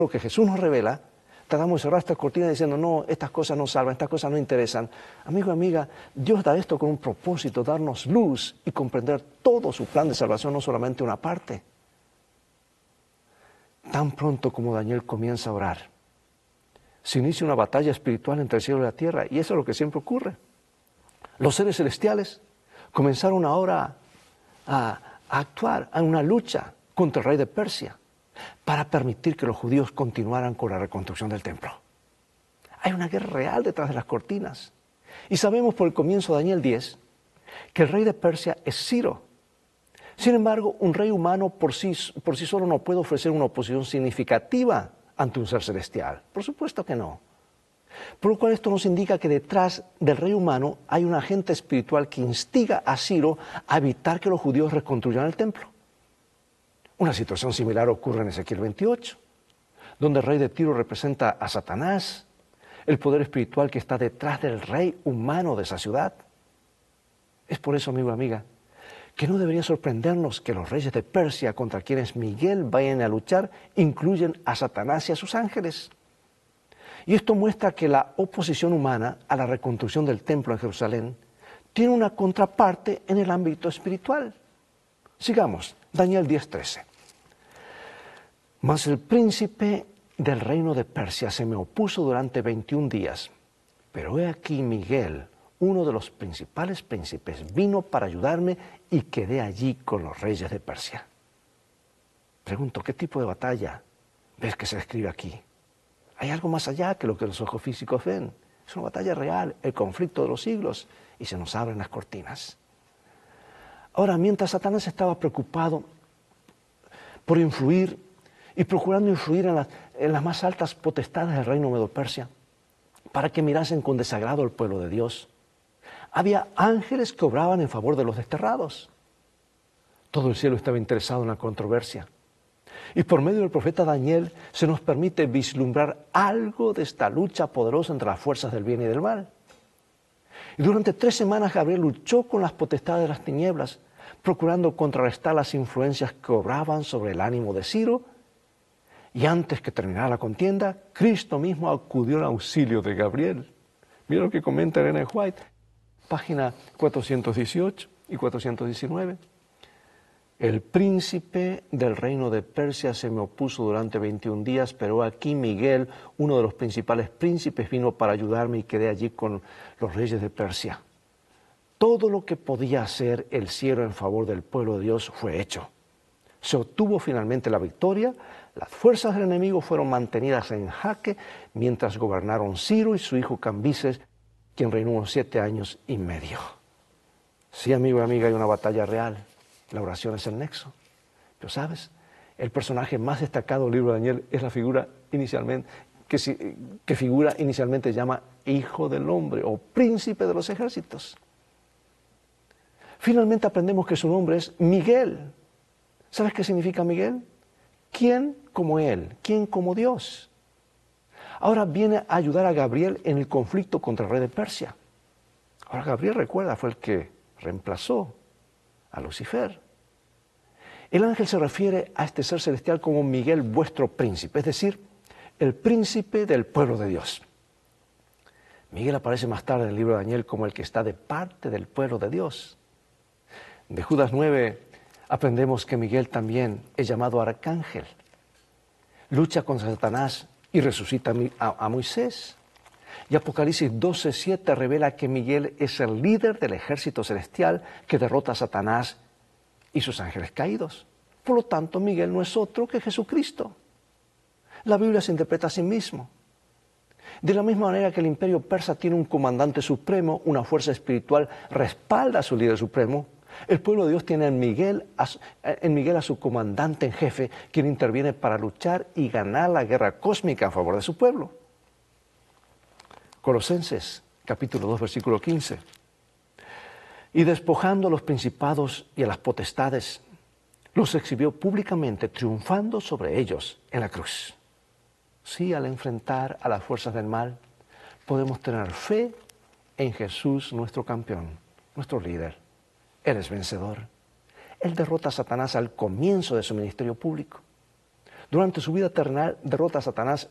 lo que Jesús nos revela, tratamos de cerrar esta cortina diciendo, no, estas cosas no salvan, estas cosas no interesan. Amigo, amiga, Dios da esto con un propósito, darnos luz y comprender todo su plan de salvación, no solamente una parte. Tan pronto como Daniel comienza a orar, se inicia una batalla espiritual entre el cielo y la tierra, y eso es lo que siempre ocurre. Los seres celestiales comenzaron ahora a actuar en una lucha contra el rey de Persia para permitir que los judíos continuaran con la reconstrucción del templo. Hay una guerra real detrás de las cortinas. Y sabemos por el comienzo de Daniel 10 que el rey de Persia es Ciro. Sin embargo, un rey humano por sí solo no puede ofrecer una oposición significativa ante un ser celestial. Por supuesto que no. Por lo cual esto nos indica que detrás del rey humano hay un agente espiritual que instiga a Ciro a evitar que los judíos reconstruyan el templo. Una situación similar ocurre en Ezequiel 28, donde el rey de Tiro representa a Satanás, el poder espiritual que está detrás del rey humano de esa ciudad. Es por eso, amigo y amiga, que no debería sorprendernos que los reyes de Persia contra quienes Miguel vayan a luchar incluyen a Satanás y a sus ángeles. Y esto muestra que la oposición humana a la reconstrucción del templo en Jerusalén tiene una contraparte en el ámbito espiritual. Sigamos, Daniel 10:13. Mas el príncipe del reino de Persia se me opuso durante 21 días, pero he aquí Miguel, uno de los principales príncipes, vino para ayudarme y quedé allí con los reyes de Persia. Pregunto, ¿qué tipo de batalla ves que se describe aquí? Hay algo más allá que lo que los ojos físicos ven. Es una batalla real, el conflicto de los siglos, y se nos abren las cortinas. Ahora, mientras Satanás estaba preocupado por influir y procurando influir en las más altas potestades del reino Medo-Persia, para que mirasen con desagrado al pueblo de Dios, había ángeles que obraban en favor de los desterrados. Todo el cielo estaba interesado en la controversia. Y por medio del profeta Daniel se nos permite vislumbrar algo de esta lucha poderosa entre las fuerzas del bien y del mal. Y durante 3 semanas Gabriel luchó con las potestades de las tinieblas, procurando contrarrestar las influencias que obraban sobre el ánimo de Ciro. Y antes que terminara la contienda, Cristo mismo acudió al auxilio de Gabriel. Mira lo que comenta Elena White, página 418 y 419. El príncipe del reino de Persia se me opuso durante 21 días, pero aquí Miguel, uno de los principales príncipes, vino para ayudarme y quedé allí con los reyes de Persia. Todo lo que podía hacer el cielo en favor del pueblo de Dios fue hecho. Se obtuvo finalmente la victoria, las fuerzas del enemigo fueron mantenidas en jaque mientras gobernaron Ciro y su hijo Cambises, quien reinó unos 7 años y medio. Sí, amigo y amiga, hay una batalla real. La oración es el nexo. Pero ¿sabes? El personaje más destacado del libro de Daniel es la figura que figura inicialmente llama Hijo del Hombre o Príncipe de los Ejércitos. Finalmente aprendemos que su nombre es Miguel. ¿Sabes qué significa Miguel? ¿Quién como él? ¿Quién como Dios? Ahora viene a ayudar a Gabriel en el conflicto contra el rey de Persia. Ahora Gabriel, recuerda, fue el que reemplazó a Lucifer. El ángel se refiere a este ser celestial como Miguel, vuestro príncipe, es decir, el príncipe del pueblo de Dios. Miguel aparece más tarde en el libro de Daniel como el que está de parte del pueblo de Dios. De Judas 9 aprendemos que Miguel también es llamado arcángel. Lucha contra Satanás y resucita a Moisés. Y Apocalipsis 12:7 revela que Miguel es el líder del ejército celestial que derrota a Satanás y sus ángeles caídos. Por lo tanto, Miguel no es otro que Jesucristo. La Biblia se interpreta a sí mismo. De la misma manera que el imperio persa tiene un comandante supremo, una fuerza espiritual respalda a su líder supremo, el pueblo de Dios tiene en Miguel a su comandante en jefe, quien interviene para luchar y ganar la guerra cósmica a favor de su pueblo. Colosenses, capítulo 2, versículo 15. Y despojando a los principados y a las potestades, los exhibió públicamente, triunfando sobre ellos en la cruz. Sí, al enfrentar a las fuerzas del mal, podemos tener fe en Jesús, nuestro campeón, nuestro líder. Él es vencedor. Él derrota a Satanás al comienzo de su ministerio público. Durante su vida terrenal derrota a Satanás